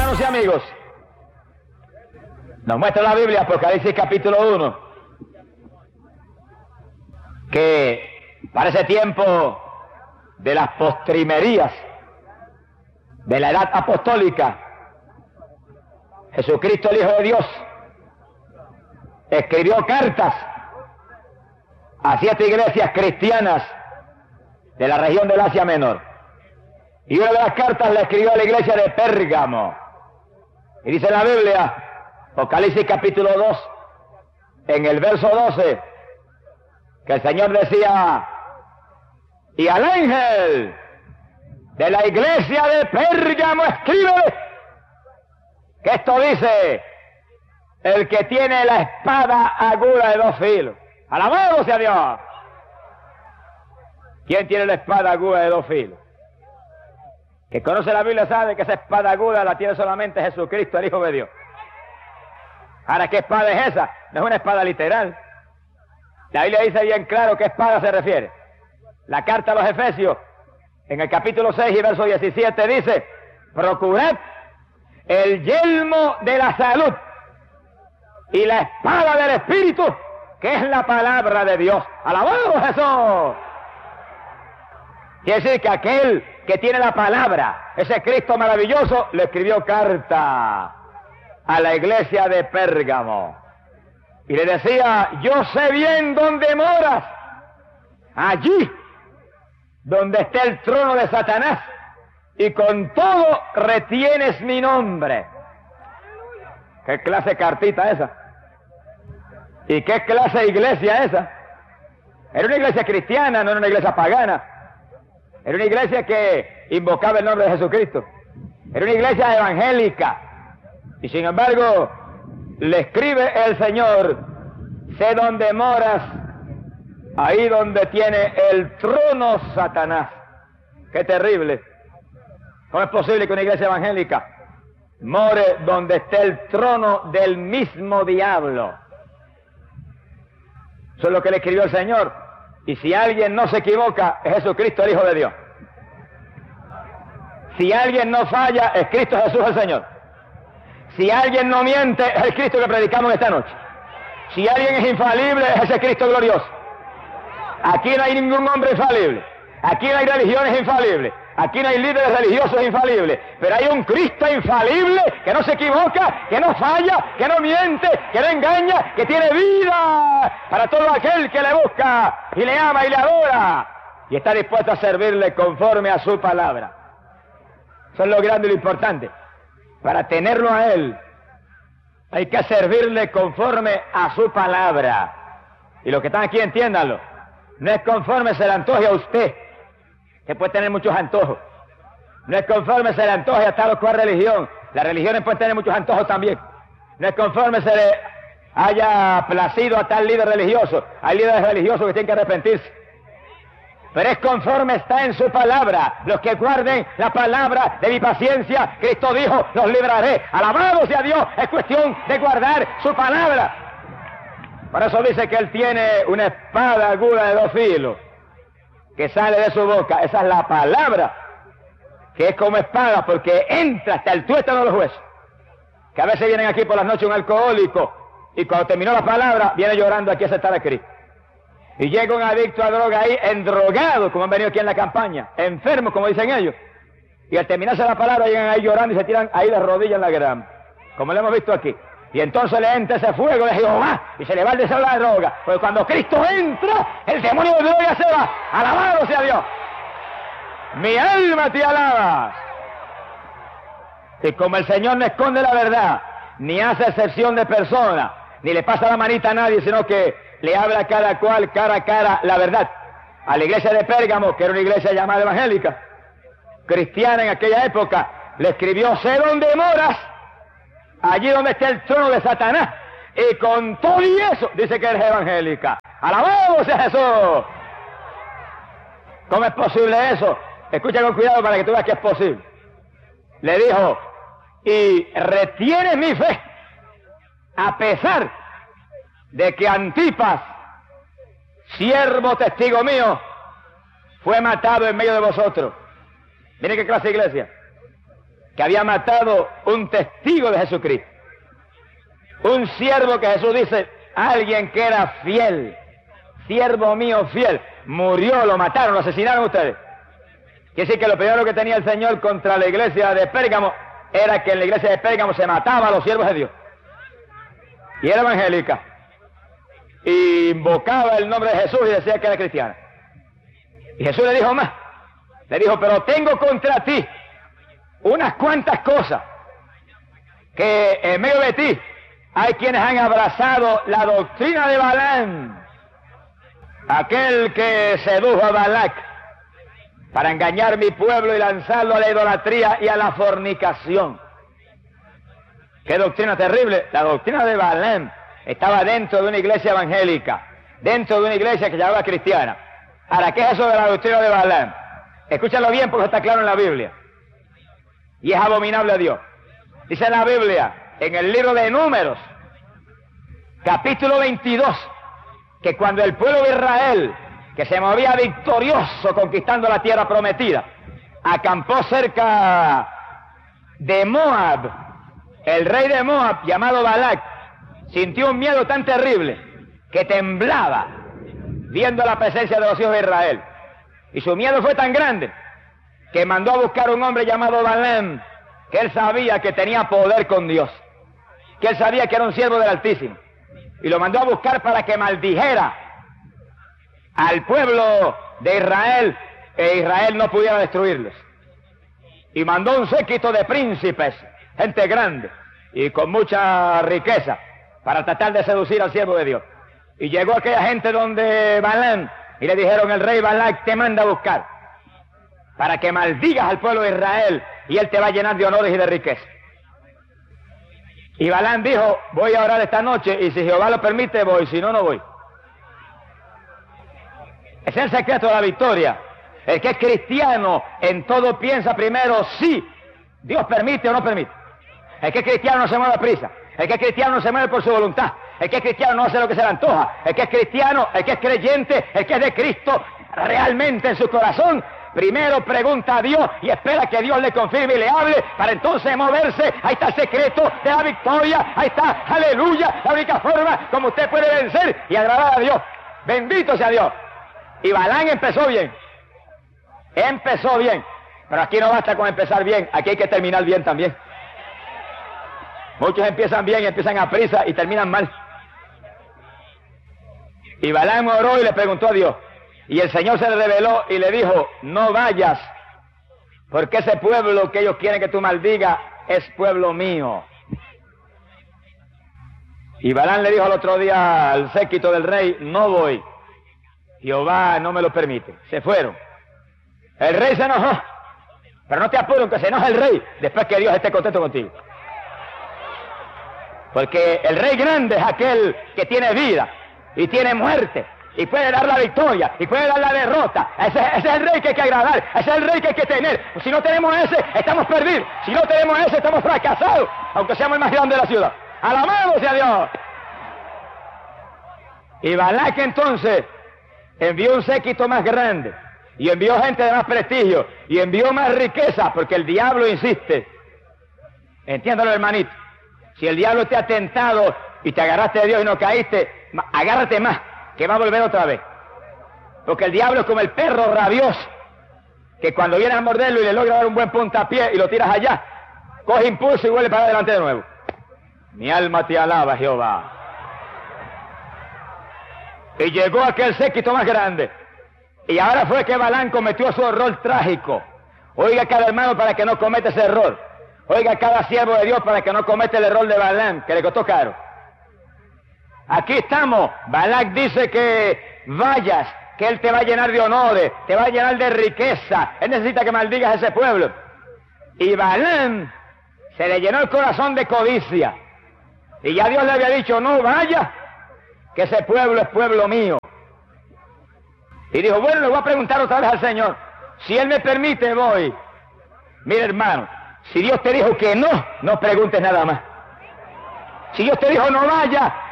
hermanos y amigos, nos muestra la Biblia, Apocalipsis capítulo 1, que para ese tiempo de las postrimerías de la edad apostólica, Jesucristo, el Hijo de Dios, escribió cartas a 7 iglesias cristianas de la región del Asia Menor. Y una de las cartas la escribió a la iglesia de Pérgamo. Y dice en la Biblia, Apocalipsis capítulo 2, en el verso 12, que el Señor decía: y al ángel de la iglesia de Pérgamo escribe, que esto dice el que tiene la espada aguda de 2 filos. ¡Alabado sea Dios! ¿Quién tiene la espada aguda de 2 filos? Que conoce la Biblia sabe que esa espada aguda la tiene solamente Jesucristo, el Hijo de Dios. Ahora, ¿qué espada es esa? No es una espada literal. La Biblia dice bien claro qué espada se refiere. La carta a los Efesios, en el capítulo 6 y verso 17, dice: procurad el yelmo de la salud y la espada del Espíritu, que es la palabra de Dios. ¡Alabado Jesús! Quiere decir que aquel que tiene la palabra, ese Cristo maravilloso, le escribió carta a la iglesia de Pérgamo. Y le decía: yo sé bien dónde moras, allí donde está el trono de Satanás, y con todo retienes mi nombre. ¿Qué clase de cartita esa? ¿Y qué clase de iglesia esa? Era una iglesia cristiana, no era una iglesia pagana. Era una iglesia que invocaba el nombre de Jesucristo. Era una iglesia evangélica. Y sin embargo, le escribe el Señor: sé dónde moras, ahí donde tiene el trono Satanás. ¡Qué terrible! ¿Cómo es posible que una iglesia evangélica more donde esté el trono del mismo diablo? Eso es lo que le escribió el Señor. Y si alguien no se equivoca, es Jesucristo, el Hijo de Dios. Si alguien no falla, es Cristo Jesús el Señor. Si alguien no miente, es el Cristo que predicamos esta noche. Si alguien es infalible, es ese Cristo glorioso. Aquí no hay ningún hombre infalible. Aquí no hay religiones infalibles. Aquí no hay líderes religiosos infalibles. Pero hay un Cristo infalible que no se equivoca, que no falla, que no miente, que no engaña, que tiene vida para todo aquel que le busca y le ama y le adora. Y está dispuesto a servirle conforme a su palabra. Eso es lo grande y lo importante. Para tenerlo a Él, hay que servirle conforme a su palabra. Y los que están aquí, entiéndanlo. No es conforme se le antoje a usted, que puede tener muchos antojos. No es conforme se le antoje a tal o cual religión. Las religiones pueden tener muchos antojos también. No es conforme se le haya placido a tal líder religioso. Hay líderes religiosos que tienen que arrepentirse. Pero es conforme está en su palabra. Los que guarden la palabra de mi paciencia, Cristo dijo, los libraré. Alabado sea Dios, es cuestión de guardar su palabra. Por eso dice que Él tiene una espada aguda de 2 filos que sale de su boca. Esa es la palabra, que es como espada, porque entra hasta el tuétano de los huesos. Que a veces vienen aquí por las noches un alcohólico, y cuando terminó la palabra, viene llorando aquí a aceptar a Cristo. Y llega un adicto a droga ahí, endrogado, como han venido aquí en la campaña, enfermo, como dicen ellos. Y al terminarse la palabra, llegan ahí llorando y se tiran ahí de rodillas en la grama, como lo hemos visto aquí. Y entonces le entra ese fuego de Jehová y se le va el deseo de la droga. Porque cuando Cristo entra, el demonio de droga se va. ¡Alabado sea Dios! Mi alma te alaba. Y como el Señor no esconde la verdad, ni hace excepción de persona, ni le pasa la manita a nadie, sino que le habla a cada cual cara a cara la verdad. A la iglesia de Pérgamo, que era una iglesia llamada evangélica, cristiana en aquella época, le escribió: sé dónde moras, allí donde está el trono de Satanás. Y con todo y eso, dice que eres evangélica. ¡Alabado sea Jesús! ¿Cómo es posible eso? Escucha con cuidado para que tú veas que es posible. Le dijo: y retienes mi fe, a pesar de que Antipas, siervo testigo mío, fue matado en medio de vosotros. Miren qué clase de iglesia. que había matado un testigo de Jesucristo. Un siervo que Jesús dice, alguien que era fiel, siervo mío fiel, murió, lo mataron, lo asesinaron ustedes. Quiere decir que lo primero que tenía el Señor contra la iglesia de Pérgamo era que en la iglesia de Pérgamo se mataba a los siervos de Dios. Y era evangélica. Y invocaba el nombre de Jesús y decía que era cristiana. Y Jesús le dijo más. Le dijo, pero tengo contra ti unas cuantas cosas, que en medio de ti hay quienes han abrazado la doctrina de Balaam, aquel que sedujo a Balac para engañar mi pueblo y lanzarlo a la idolatría y a la fornicación. ¡Qué doctrina terrible! La doctrina de Balaam estaba dentro de una iglesia evangélica, dentro de una iglesia que se llamaba cristiana. Ahora, ¿qué es eso de la doctrina de Balaam? Escúchalo bien porque está claro en la Biblia. Y es abominable a Dios. Dice la Biblia, en el libro de Números, capítulo 22, que cuando el pueblo de Israel, que se movía victorioso conquistando la tierra prometida, acampó cerca de Moab, el rey de Moab, llamado Balac, sintió un miedo tan terrible que temblaba viendo la presencia de los hijos de Israel. Y su miedo fue tan grande que mandó a buscar un hombre llamado Balaam, que él sabía que tenía poder con Dios, que él sabía que era un siervo del Altísimo, y lo mandó a buscar para que maldijera al pueblo de Israel, e Israel no pudiera destruirlos. Y mandó un séquito de príncipes, gente grande y con mucha riqueza, para tratar de seducir al siervo de Dios. Y llegó aquella gente donde Balaam, y le dijeron, el rey Balac te manda a buscar para que maldigas al pueblo de Israel, y él te va a llenar de honores y de riqueza. Y Balaam dijo, voy a orar esta noche, y si Jehová lo permite voy, si no, no voy. Ese es el secreto de la victoria. El que es cristiano en todo piensa primero si Dios permite o no permite. El que es cristiano no se mueve a prisa. El que es cristiano no se mueve por su voluntad. El que es cristiano no hace lo que se le antoja. El que es cristiano, el que es creyente, el que es de Cristo realmente en su corazón, primero pregunta a Dios y espera que Dios le confirme y le hable para entonces moverse. Ahí está el secreto de la victoria. Ahí está, aleluya, la única forma como usted puede vencer y agradar a Dios. Bendito sea Dios. Y Balaam empezó bien. Empezó bien. Pero aquí no basta con empezar bien, aquí hay que terminar bien también. Muchos empiezan bien, empiezan a prisa y terminan mal. Y Balaam oró y le preguntó a Dios. Y el Señor se le reveló y le dijo, no vayas, porque ese pueblo que ellos quieren que tú maldigas es pueblo mío. Y Balaam le dijo al otro día al séquito del rey, no voy. Jehová no me lo permite. Se fueron. El rey se enojó. Pero no te apures que se enoje el rey después que Dios esté contento contigo. Porque el rey grande es aquel que tiene vida y tiene muerte y puede dar la victoria y puede dar la derrota. Ese es el rey que hay que agradar, ese es el rey que hay que tener. Si no tenemos ese, estamos perdidos. Si no tenemos ese, estamos fracasados, aunque seamos el más grande de la ciudad. ¡Alabado sea Dios! Y Balac entonces envió un séquito más grande y envió gente de más prestigio y envió más riqueza, porque el diablo insiste. Entiéndalo, hermanito. Si el diablo te ha tentado y te agarraste de Dios y no caíste, agárrate más, que va a volver otra vez. Porque el diablo es como el perro rabioso, que cuando vienes a morderlo y le logra dar un buen puntapié y lo tiras allá, coge impulso y vuelve para adelante de nuevo. Mi alma te alaba, Jehová. Y llegó aquel séquito más grande. Y ahora fue que Balaam cometió su error trágico. Oiga cada hermano para que no cometa ese error. Oiga cada siervo de Dios para que no cometa el error de Balaam, que le costó caro. Aquí estamos. Balac dice que vayas, que él te va a llenar de honores, te va a llenar de riqueza. Él necesita que maldigas a ese pueblo. Y Balaam se le llenó el corazón de codicia. Y ya Dios le había dicho, no vaya, que ese pueblo es pueblo mío. Y dijo, bueno, le voy a preguntar otra vez al Señor. Si Él me permite, voy. Mire, hermano, si Dios te dijo que no, no preguntes nada más. Si Dios te dijo no vaya,